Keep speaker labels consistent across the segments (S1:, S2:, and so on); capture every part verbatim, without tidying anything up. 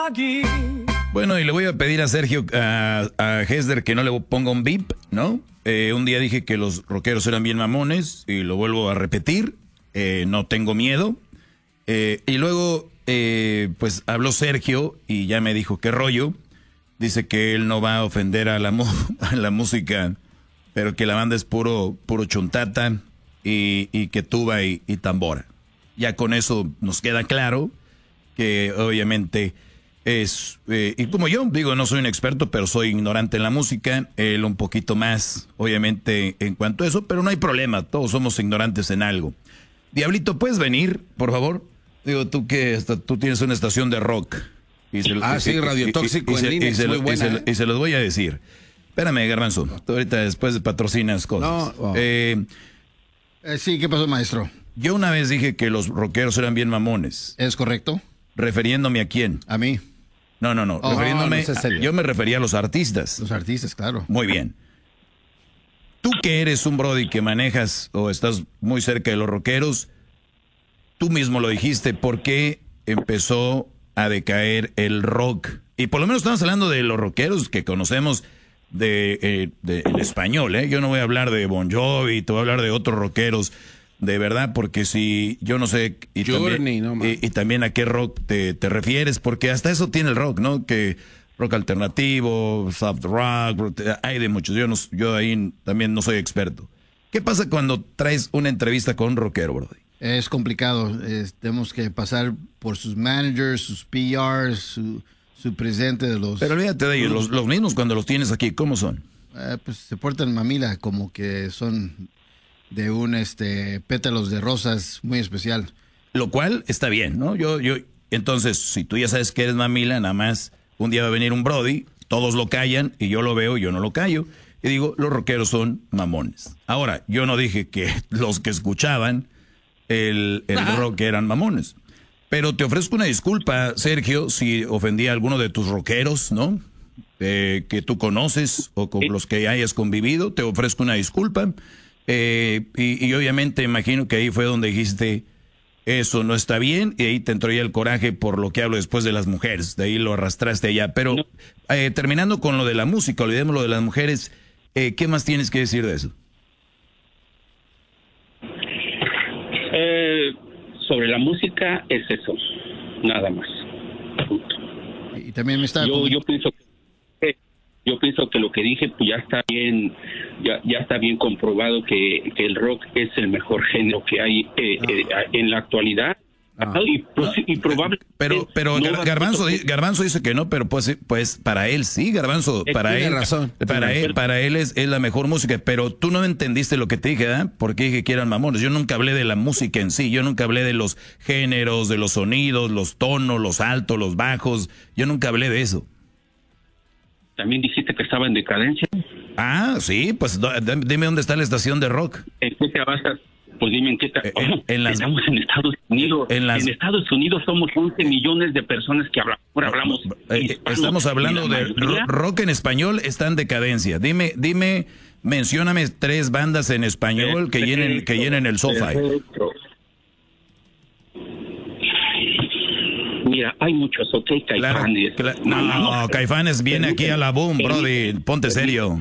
S1: aquí.
S2: Bueno, y le voy a pedir a Sergio, a, a Hesder, que no le ponga un bip, ¿no? Eh, un día dije que los rockeros eran bien mamones, y lo vuelvo a repetir, eh, no tengo miedo. Eh, y luego, eh, pues habló Sergio, y ya me dijo qué rollo. Dice que él no va a ofender a la, a la música, pero que la banda es puro, puro chuntata, y, y que tuba y, y tambora. Ya con eso nos queda claro que obviamente es, eh, y como yo digo, no soy un experto, pero soy ignorante en la música, él un poquito más, obviamente, en cuanto a eso, pero no hay problema, todos somos ignorantes en algo. Diablito, ¿puedes venir, por favor? Digo, tú que hasta tú tienes una estación de rock. Y se,
S3: ah, y, sí, Radio Tóxico en línea,
S2: y, y, y se los voy a decir. Espérame, Garbanzo, tú ahorita después de patrocinas cosas.
S3: No, oh.
S2: eh,
S3: eh, sí, ¿qué pasó, maestro?
S2: Yo una vez dije que los rockeros eran bien mamones.
S3: ¿Es correcto?
S2: ¿Refiriéndome a quién?
S3: A mí.
S2: No, no, no. Oh, refiriéndome, no, no a, yo me refería a los artistas.
S3: Los artistas, claro.
S2: Muy bien. Tú que eres un brody que manejas o estás muy cerca de los rockeros, tú mismo lo dijiste, ¿por qué empezó a decaer el rock? Y por lo menos estamos hablando de los rockeros que conocemos de, eh, de en español, ¿eh? Yo no voy a hablar de Bon Jovi, te voy a hablar de otros rockeros. De verdad, porque si yo no sé y,
S3: Journey,
S2: también,
S3: no,
S2: y, y también a qué rock te, te refieres, porque hasta eso tiene el rock, ¿no? Que rock alternativo, soft rock, hay de muchos. Yo no, yo ahí también no soy experto. ¿Qué pasa cuando traes una entrevista con un rockero, brody?
S3: Es complicado. Es, tenemos que pasar por sus managers, sus P Rs, su, su presidente de los.
S2: Pero olvídate de ellos. Los, los mismos cuando los tienes aquí, ¿cómo son?
S3: Eh, pues se portan mamila, como que son de un este pétalos de rosas muy especial.
S2: Lo cual está bien, ¿no? Yo, yo, entonces, si tú ya sabes que eres mamila, nada más un día va a venir un brody, todos lo callan y yo lo veo y yo no lo callo. Y digo, los rockeros son mamones. Ahora, yo no dije que los que escuchaban el, el rock eran mamones. Pero te ofrezco una disculpa, Sergio, si ofendí a alguno de tus rockeros, ¿no? Eh, que tú conoces o con los que hayas convivido, te ofrezco una disculpa. Eh, y, y obviamente imagino que ahí fue donde dijiste, eso no está bien, y ahí te entró ya el coraje por lo que hablo después de las mujeres, de ahí lo arrastraste allá. Pero no. eh, terminando con lo de la música, olvidemos lo de las mujeres, eh, ¿qué más tienes que decir de eso?
S4: Eh, sobre la música es eso, nada más. Punto.
S3: Y también me está...
S4: Yo, yo pienso que Yo pienso que lo que dije pues ya está bien, ya, ya está bien comprobado que, que el rock es el mejor género que hay eh, eh, en la actualidad. Ah. Y, pues, y probablemente
S2: pero pero no Garbanzo a... Garbanzo dice que no, pero pues pues para él sí, Garbanzo, para él
S3: razón.
S2: para él para él es, es la mejor música, pero tú no entendiste lo que te dije, ¿eh? Porque dije que eran mamones. Yo nunca hablé de la música en sí, yo nunca hablé de los géneros, de los sonidos, los tonos, los altos, los bajos. Yo nunca hablé de eso.
S4: También dijiste que estaba en decadencia.
S2: Ah, sí, pues dime dónde está la estación de rock.
S4: ¿En qué te vas a...? Pues dime en qué te...
S2: En,
S4: oh,
S2: en las...
S4: Estamos en Estados Unidos. En, las... en Estados Unidos somos once millones de personas que hablamos. hablamos
S2: eh, estamos hablando de mayoría... rock en español, está en decadencia. Dime, dime, mencióname tres bandas en español que llenen, que llenen el sofá.
S4: Mira, hay muchos, ok, Caifanes.
S2: Claro, cla- no, no, no, Caifanes viene aquí a la boom, brody, ponte serio.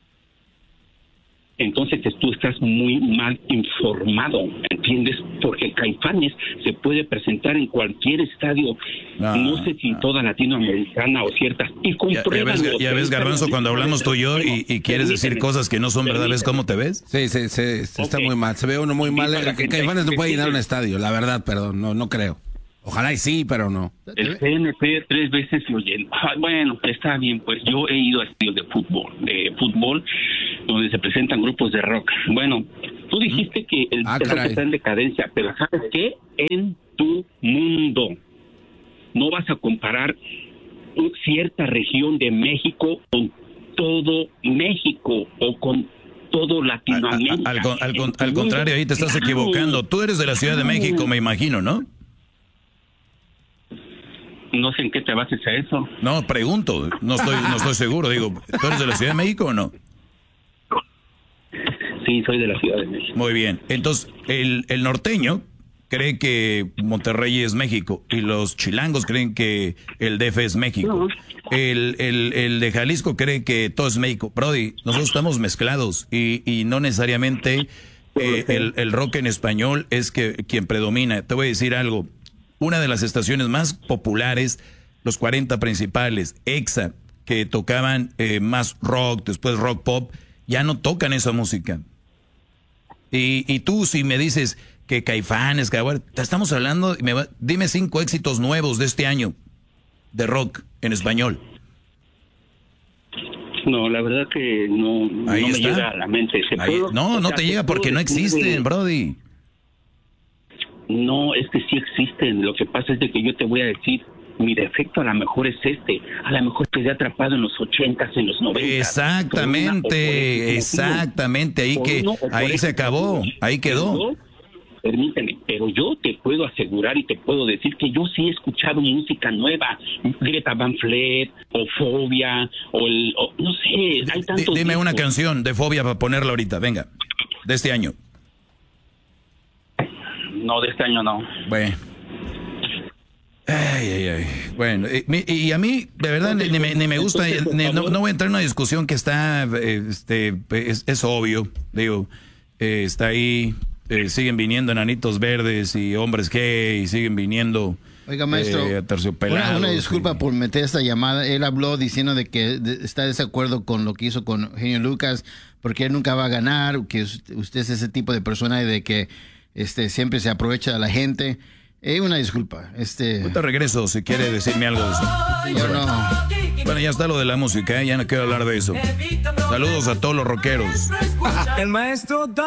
S4: Entonces tú estás muy mal informado, ¿entiendes? Porque Caifanes se puede presentar en cualquier estadio, no, no sé si no. toda Latinoamericana o ciertas. Y
S2: ya, ya ves, ya ves Garbanzo, cuando hablamos tú y yo y, y quieres decir cosas que no son verdad, ¿ves cómo te ves?
S3: Sí, sí, sí, sí está okay. muy mal, se ve uno muy mal. Caifanes no puede llenar un estadio, la verdad, perdón, no, no creo. Ojalá y sí, pero no.
S4: El C N P tres veces lo llenó. Bueno, está bien, pues yo he ido a estadios de fútbol, de fútbol, donde se presentan grupos de rock. Bueno, tú dijiste que el,
S3: ah,
S4: el rock está en decadencia, pero ¿sabes qué? En tu mundo no vas a comparar cierta región de México con todo México o con todo Latinoamérica.
S2: Al, al, al, al, al contrario, ahí te estás claro. equivocando. Tú eres de la Ciudad de México, me imagino, ¿no?
S4: No sé en qué te bases a eso.
S2: No, pregunto, no estoy no estoy seguro. Digo, ¿tú eres de la Ciudad de México o no?
S4: Sí, soy de la Ciudad de México.
S2: Muy bien. Entonces, el, el norteño, cree que Monterrey es México y los chilangos creen que el D F es México. El, el, el de Jalisco cree que todo es México. Brody, nosotros estamos mezclados y, y no necesariamente eh, el, el rock en español es que quien predomina. Te voy a decir algo. Una de las estaciones más populares, los cuarenta principales, Exa, que tocaban eh, más rock, después rock pop, ya no tocan esa música. Y, y tú si me dices que Caifanes, que bueno, te estamos hablando, me va, dime cinco éxitos nuevos de este año de rock en español.
S4: No, la verdad que no,
S2: Ahí
S4: no me
S2: está.
S4: llega a la mente. ¿Se
S2: Ahí,
S4: puedo,
S2: no, no
S4: sea,
S2: te llega porque no existen, Brody.
S4: No, es que sí existen. Lo que pasa es de que yo te voy a decir, mi defecto a lo mejor es este. A lo mejor quedé atrapado en los ochentas, en los noventas.
S2: Exactamente, exactamente. Ahí que ahí se acabó, ahí quedó.
S4: Permíteme, pero yo te puedo asegurar y te puedo decir que yo sí he escuchado música nueva, Greta Van Fleet, o Fobia, o el, o, no sé, hay tantos.
S2: Dime
S4: discos.
S2: una canción de Fobia para ponerla ahorita, venga, de este año.
S4: No, de este año no.
S2: Bueno. Ay, ay, ay. Bueno, y, y a mí, de verdad, ni, ni, me, ni me gusta, ni, no, no voy a entrar en una discusión que está, este, es, es obvio, digo, eh, está ahí, eh, siguen viniendo enanitos verdes y hombres gay, y siguen viniendo...
S1: Oiga, maestro,
S2: eh,
S1: una, una disculpa
S2: y...
S1: por meter esta llamada. Él habló diciendo de que de, está de desacuerdo con lo que hizo con Genio Lucas, porque él nunca va a ganar, que usted es ese tipo de persona de que este siempre se aprovecha de la gente. Eh, una disculpa. Este...
S2: Ahorita regreso si quiere decirme algo de eso.
S1: Yo no.
S2: Bueno, ya está lo de la música, ¿eh? Ya no quiero hablar de eso. Saludos a todos los rockeros.
S5: El maestro